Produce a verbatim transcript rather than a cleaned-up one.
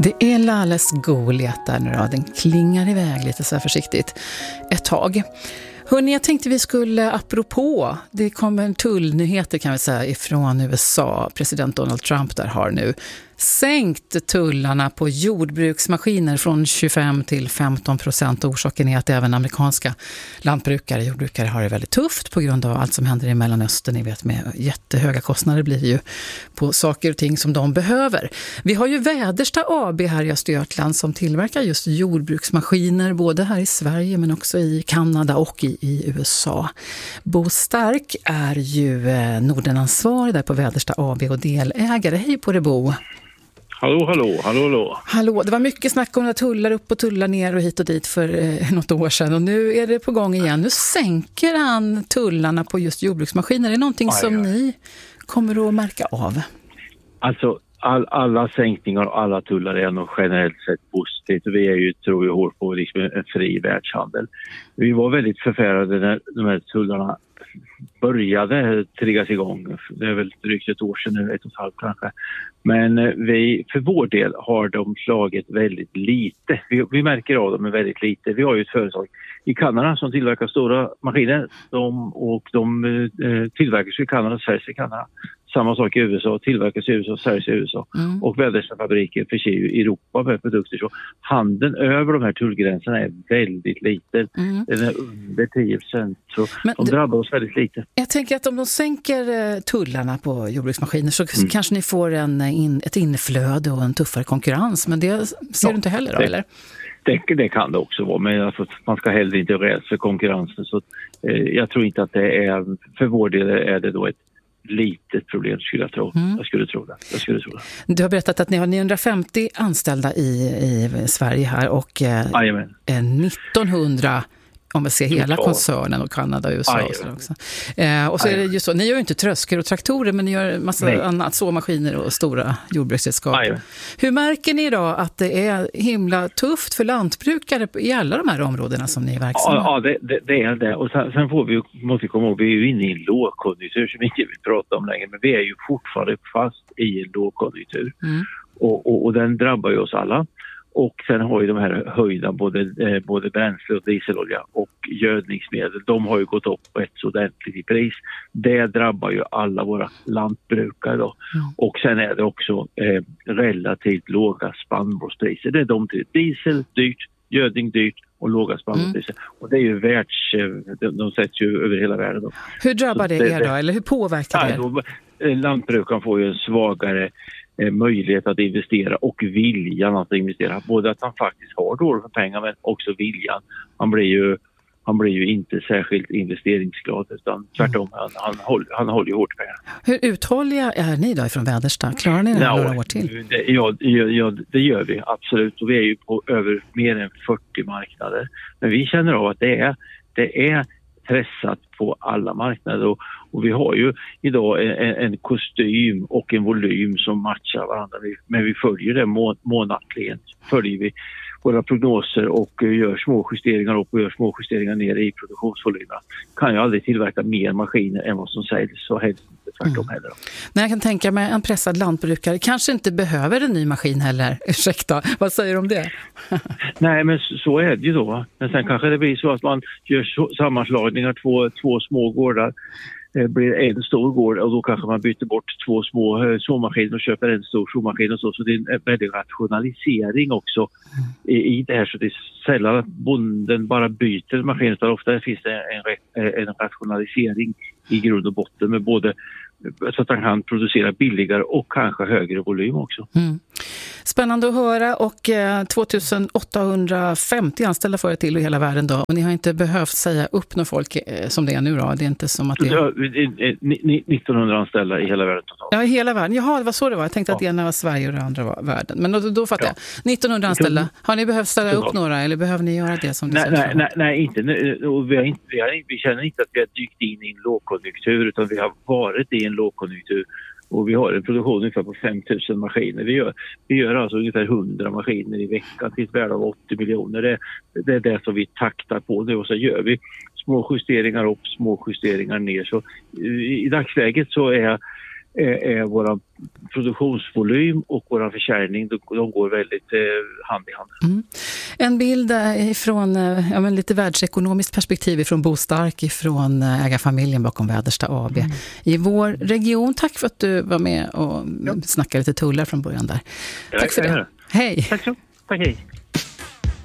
Det är Lales Goliat där nu då. Den klingar iväg lite så här försiktigt ett tag. Hörrni, jag tänkte vi skulle, apropå, det kommer tullnyheter kan vi säga ifrån U S A. President Donald Trump där har nu sänkt tullarna på jordbruksmaskiner från tjugofem till femton procent. Orsaken är att även amerikanska lantbrukare, jordbrukare har det väldigt tufft på grund av allt som händer i Mellanöstern. Ni vet, med jättehöga kostnader blir det ju på saker och ting som de behöver. Vi har ju Väderstad A B här i Östergötland som tillverkar just jordbruksmaskiner både här i Sverige men också i Kanada och i, i U S A. Bo Stark är ju eh, Nordenansvarig där på Väderstad A B och delägare. Hej på det, Bo! Hallå, hallå, hallå, hallå. Hallå, det var mycket snack om att tullar upp och tullar ner och hit och dit för eh, något år sedan. Och nu är det på gång igen. Nu sänker han tullarna på just jordbruksmaskiner. Är det någonting aj, som aj. ni kommer att märka av? Alltså, all, alla sänkningar och alla tullar är nog generellt sett positivt. Vi är ju, tror jag, hårt på liksom en fri världshandel. Vi var väldigt förfärade när de här tullarna började triggas igång. Det är väl drygt ett år sedan nu, ett och ett halvt kanske. Men vi, för vår del har de slagit väldigt lite. Vi, vi märker av dem väldigt lite. Vi har ju ett företag i Kanada som tillverkar stora maskiner. De, och de eh, tillverkas i Kanada, säljs i Kanada. Samma sak i U S A, tillverkas i U S A, säljs i U S A. Mm. Och Väderstad-fabriken förser ju Europa med produkter. Så handeln över de här tullgränserna är väldigt liten. Mm. Den är under tio procent. Så men de drabbar oss väldigt lite. Jag tänker att om de sänker tullarna på jordbruksmaskiner så mm. kanske ni får en in, ett inflöde och en tuffare konkurrens. Men det ser ja, du inte heller då, det, eller? Det, det kan det också vara, men alltså, man ska heller inte rädd för konkurrensen. Så, eh, jag tror inte att det är, för vår del är det då ett litet problem skulle jag tro. Mm. Jag skulle tro det. Jag skulle tro det. Du har berättat att ni har niohundrafemtio anställda i, i Sverige här och eh, nittonhundra om vi ser hela koncernen och Kanada och U S A och så också. Eh, och så är det ju så, ni gör ju inte tröskor och traktorer men ni gör massa Nej. annat, såmaskiner och stora jordbruksredskap. Hur märker ni då att det är himla tufft för lantbrukare i alla de här områdena som ni är verksamma? Ja, ja det, det, det är det. Och sen, sen får vi ju, måste vi komma ihåg, vi är ju inne i en lågkonjunktur som inte vi pratar om längre, men vi är ju fortfarande fast i en lågkonjunktur. Mm. Och, och, och den drabbar ju oss alla. Och sen har ju de här höjda både, eh, både bränsle och dieselolja och gödningsmedel. De har ju gått upp ett så ordentligt i pris. Det drabbar ju alla våra lantbrukare då. Mm. Och sen är det också eh, relativt låga spannmålspriser. Det är de till diesel dyrt, gödning dyrt och låga spannmålspriser. Mm. Och det är ju världs... De, de sätts ju över hela världen då. Hur drabbar det, det er då? Eller hur påverkar det? Då, lantbrukaren får ju en svagare möjlighet att investera och viljan att investera. Både att han faktiskt har dåligt för pengar men också viljan. Han blir ju, han blir ju inte särskilt investeringsglad utan tvärtom, han, han, håller, han håller ju hårt pengar. Hur uthålliga är ni då från Väderstad? Klarar ni det här ja, några år till? Det, ja, ja, det gör vi absolut och vi är ju på över mer än fyrtio marknader. Men vi känner av att det är, det är pressat på alla marknader och, och vi har ju idag en, en kostym och en volym som matchar varandra. Men vi följer det må, månatligen. Följer vi våra prognoser och gör små justeringar upp och gör små justeringar ner i produktionsvolymerna. Kan jag aldrig tillverka mer maskiner än vad som sägs så helst inte tvärtom heller. Mm. Men jag kan tänka mig en pressad lantbrukare kanske inte behöver en ny maskin heller. Ursäkta, vad säger du om det? Nej, men så är det ju då. Men sen kanske det blir så att man gör sammanslagningar, två, två små gårdar. Det blir en stor gård och då kanske man byter bort två små såmaskiner och köper en stor såmaskin och så. Så det är en väldigt rationalisering också i, i det här. Så det är sällan att bonden bara byter maskin utan ofta finns det en, en rationalisering i grund och botten med både så att han kan producera billigare och kanske högre volym också. Mm. Spännande att höra och eh, tvåtusenåttahundrafemtio anställda för till i hela världen då. Och ni har inte behövt säga upp några folk eh, som det är nu då? Det är inte som att det är... nittonhundra anställda i hela världen totalt. Ja, i hela världen. Jaha, det var så det var. Jag tänkte ja. att det ena var Sverige och det andra var världen. Men då, då fattar ja. jag. nittonhundra anställda. Har ni behövt ställa upp några eller behöver ni göra det som du nej, säger? Nej, nej, nej, inte. Vi, har inte vi, har, vi känner inte att vi har dykt in i en lågkonjunktur utan vi har varit i en lågkonjunktur. Och vi har en produktion ungefär på fem tusen maskiner. Vi gör, vi gör alltså ungefär hundra maskiner i veckan till ett värde av åttio miljoner. Det, det är det som vi taktar på nu och så gör vi små justeringar upp, små justeringar ner. Så i, i dagsläget så är är, är vår produktionsvolym och vår försäljning, de, de går väldigt eh, hand i hand. Mm. En bild från ja, men lite världsekonomiskt perspektiv från Bostark, från ägarfamiljen bakom Väderstad A B mm. i vår region. Tack för att du var med och ja. snackade lite tullar från början där. Tack för det. Hej. Tack så. Tack, hej.